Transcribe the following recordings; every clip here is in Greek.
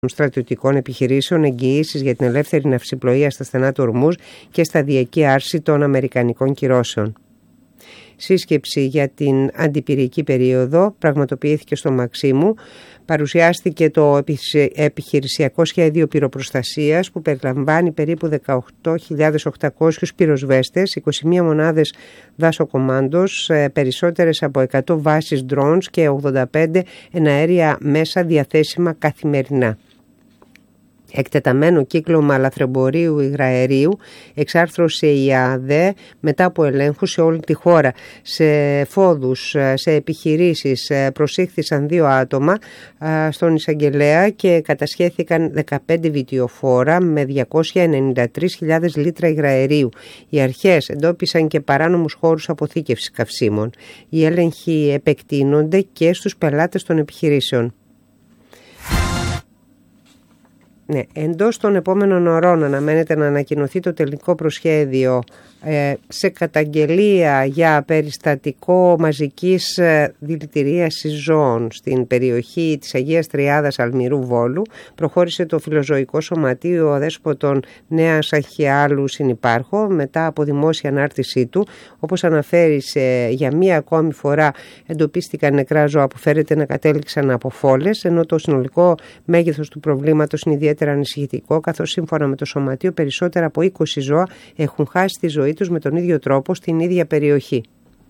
στρατιωτικών επιχειρήσεων, εγγυήσεις για την ελεύθερη ναυσιπλοεία στα στενά του Ορμούζ και σταδιακή άρση των αμερικανικών κυρώσεων. Σύσκεψη για την αντιπυρική περίοδο πραγματοποιήθηκε στο Μαξίμου. Παρουσιάστηκε το επιχειρησιακό σχέδιο πυροπροστασίας που περιλαμβάνει περίπου 18.800 πυροσβέστες, 21 μονάδες δάσοκομάντος, περισσότερες από 100 βάσεις drones και 85 εναέρια μέσα διαθέσιμα καθημερινά. Εκτεταμένο κύκλωμα λαθρεμπορίου υγραερίου εξάρθρωσε η ΑΔΕ μετά από ελέγχους σε όλη τη χώρα. Σε φόδους, σε επιχειρήσεις προσήχθησαν 2 άτομα στον εισαγγελέα και κατασχέθηκαν 15 βιτιοφόρα με 293.000 λίτρα υγραερίου. Οι αρχές εντόπισαν και παράνομους χώρους αποθήκευσης καυσίμων. Οι έλεγχοι επεκτείνονται και στους πελάτες των επιχειρήσεων. Ναι, εντός των επόμενων ωρών αναμένεται να ανακοινωθεί το τελικό προσχέδιο σε καταγγελία για περιστατικό μαζικής δηλητηρίασης ζώων στην περιοχή της Αγίας Τριάδας Αλμυρού Βόλου. Προχώρησε το Φιλοζωικό Σωματείο Δέσποτων Νέας Αχιάλου Συνυπάρχο μετά από δημόσια ανάρτησή του. Όπως αναφέρει, για μία ακόμη φορά εντοπίστηκαν νεκρά ζώα που φέρεται να κατέληξαν από φόλες, ενώ το συνολικό μέγεθος του προβλήματος είναι ιδιαίτερα ανησυχητικό, καθώς σύμφωνα με το Σωματείο περισσότερα από 20 ζώα έχουν χάσει τη ζωή τους με τον ίδιο τρόπο στην ίδια περιοχή.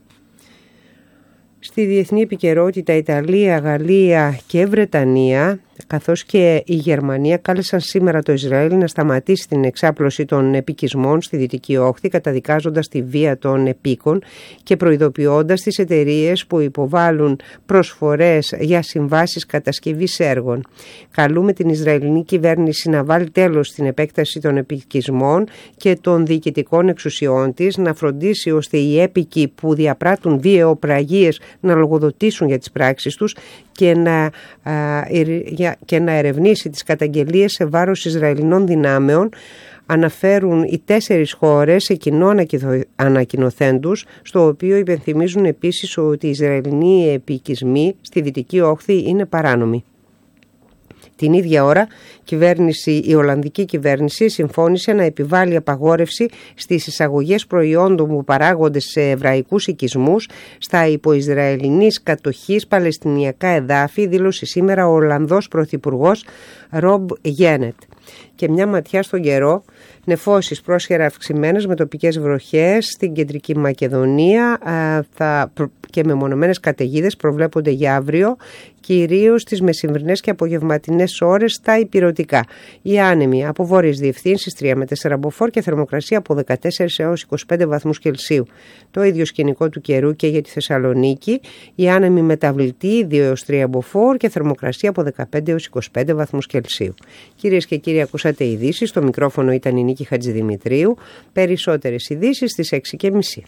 Στη διεθνή επικαιρότητα, Ιταλία, Γαλλία και Βρετανία, καθώς και η Γερμανία, κάλεσαν σήμερα το Ισραήλ να σταματήσει την εξάπλωση των επικισμών στη Δυτική Όχθη, καταδικάζοντας τη βία των επίκων και προειδοποιώντας τις εταιρείες που υποβάλλουν προσφορές για συμβάσεις κατασκευής έργων. Καλούμε την Ισραηλινή κυβέρνηση να βάλει τέλος στην επέκταση των επικισμών και των διοικητικών εξουσιών της, να φροντίσει ώστε οι έπικοι που διαπράττουν βιαιοπραγίες να λογοδοτήσουν για τις πράξεις τους και να ερευνήσει τις καταγγελίες σε βάρος Ισραηλινών δυνάμεων, αναφέρουν οι 4 χώρες σε κοινό ανακοινωθέντους, στο οποίο υπενθυμίζουν επίσης ότι οι Ισραηλινοί επικισμοί στη Δυτική Όχθη είναι παράνομοι. Την ίδια ώρα, η Ολλανδική κυβέρνηση συμφώνησε να επιβάλλει απαγόρευση στις εισαγωγές προϊόντων που παράγονται σε εβραϊκούς οικισμούς στα υποϊσραηλινής κατοχής παλαιστινιακά εδάφη, δήλωσε σήμερα ο Ολλανδός Πρωθυπουργός Ρομπ Γένετ. Και μια ματιά στον καιρό. Νεφώσεις πρόσχερα αυξημένες με τοπικές βροχές στην κεντρική Μακεδονία και μεμονωμένες καταιγίδες προβλέπονται για αύριο, κυρίως στις μεσημβρινές και απογευματινές ώρες στα ηπειρωτικά. Οι άνεμοι από βόρειες διευθύνσεις 3 με 4 μποφόρ και θερμοκρασία από 14 έως 25 βαθμούς Κελσίου. Το ίδιο σκηνικό του καιρού και για τη Θεσσαλονίκη. Οι άνεμοι μεταβλητοί 2 έως 3 μποφόρ και θερμοκρασία από 15 έως 25 βαθμούς Κελσίου. Κυρίες και κύριοι, ακούσατε ειδήσεις. Στο μικρόφωνο ήταν η Νίκη Χατζηδημητρίου. Περισσότερες ειδήσεις στις 6:30.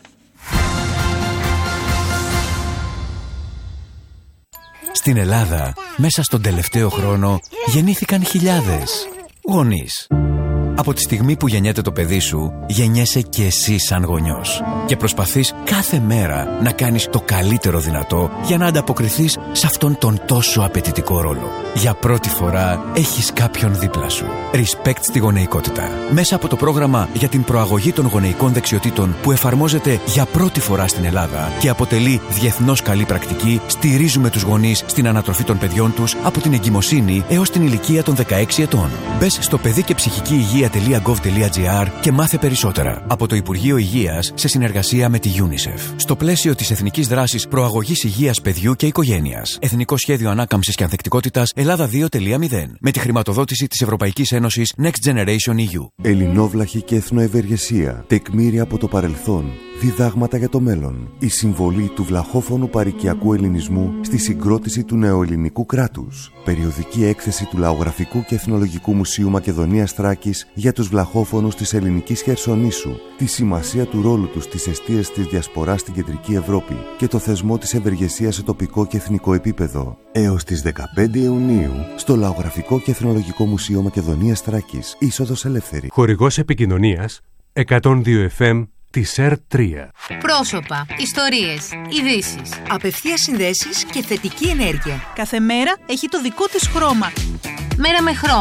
Στην Ελλάδα, μέσα στον τελευταίο χρόνο, γεννήθηκαν χιλιάδες γονείς. Από τη στιγμή που γεννιέται το παιδί σου, γεννιέσαι και εσύ σαν γονιός. Και προσπαθείς κάθε μέρα να κάνεις το καλύτερο δυνατό για να ανταποκριθείς σε αυτόν τον τόσο απαιτητικό ρόλο. Για πρώτη φορά έχεις κάποιον δίπλα σου. Respect στη γονεϊκότητα. Μέσα από το πρόγραμμα για την προαγωγή των γονεϊκών δεξιοτήτων που εφαρμόζεται για πρώτη φορά στην Ελλάδα και αποτελεί διεθνώς καλή πρακτική, στηρίζουμε τους γονείς στην ανατροφή των παιδιών τους από την εγκυμοσύνη έως την ηλικία των 16 ετών. Μπες στο παιδί και ψυχική υγεία.gov.gr και μάθε περισσότερα. Από το Υπουργείο Υγείας σε συνεργασία με τη UNICEF. Στο πλαίσιο της Εθνικής Δράσης Προαγωγής Υγείας Παιδιού και Οικογένειας. Εθνικό Σχέδιο Ανάκαμψης και Ανθεκτικότητας Ελλάδα 2.0. Με τη χρηματοδότηση της Ευρωπαϊκής Ένωσης Next Generation EU. Ελληνόβλαχη και εθνοευεργεσία. Τεκμήρια από το παρελθόν. Διδάγματα για το μέλλον. Η συμβολή του βλαχόφωνου παροικιακού ελληνισμού στη συγκρότηση του νεοελληνικού κράτους. Περιοδική έκθεση του Λαογραφικού και Εθνολογικού Μουσείου Μακεδονίας Θράκης για τους βλαχόφωνους της ελληνικής Χερσονήσου. Τη σημασία του ρόλου τους στις εστίες της διασποράς στην Κεντρική Ευρώπη και το θεσμό της ευεργεσίας σε τοπικό και εθνικό επίπεδο. Έως τις 15 Ιουνίου στο Λαογραφικό και Εθνολογικό Μουσείο Μακεδονίας Θράκης. Είσοδος ελεύθερη. Χορηγός επικοινωνίας 102 FM της ΕΡΤ3. Πρόσωπα, ιστορίες, ειδήσεις, απευθείας συνδέσεις και θετική ενέργεια. Κάθε μέρα έχει το δικό της χρώμα. Μέρα με χρώμα.